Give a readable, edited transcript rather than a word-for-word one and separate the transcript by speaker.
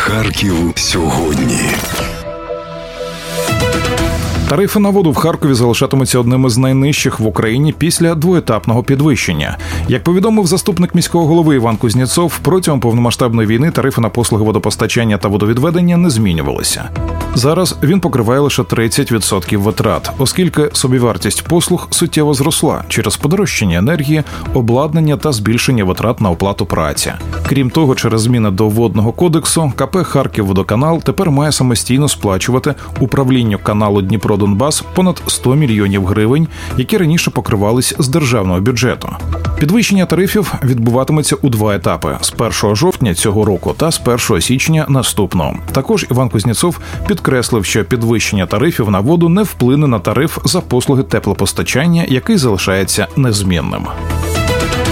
Speaker 1: Харків сьогодні.
Speaker 2: Тарифи на воду в Харкові залишатимуться одними з найнижчих в Україні після двоетапного підвищення. Як повідомив заступник міського голови Іван Кузнєцов, протягом повномасштабної війни тарифи на послуги водопостачання та водовідведення не змінювалися. Зараз він покриває лише 30% витрат, оскільки собівартість послуг суттєво зросла через подорожчання енергії, обладнання та збільшення витрат на оплату праці. Крім того, через зміни до Водного кодексу КП «Харківводоканал» тепер має самостійно сплачувати управлінню каналу Дніпро-Донбас понад 100 мільйонів гривень, які раніше покривались з державного бюджету. Підвищення тарифів відбуватиметься у два етапи – з 1 жовтня цього року та з 1 січня наступного. Також Іван Кузнєцов підкреслив, що підвищення тарифів на воду не вплине на тариф за послуги теплопостачання, який залишається незмінним.